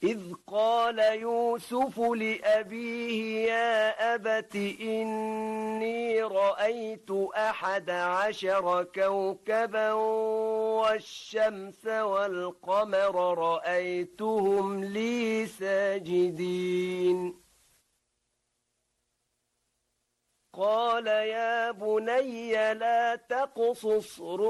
إذ قال يوسف لأبيه يا أبت إني رأيت 11 كوكبا والشمس والقمر رأيتهم لي ساجدين قال يا بني لا تقصص